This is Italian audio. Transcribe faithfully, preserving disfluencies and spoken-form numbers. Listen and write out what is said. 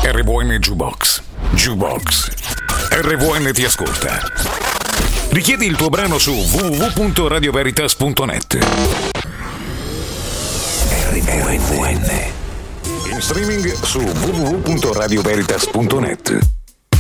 R V N Jukebox. Jukebox. R V N ti ascolta. Richiedi il tuo brano su w w w punto radio veritas punto net. R V N. In streaming su w w w punto radio veritas punto net.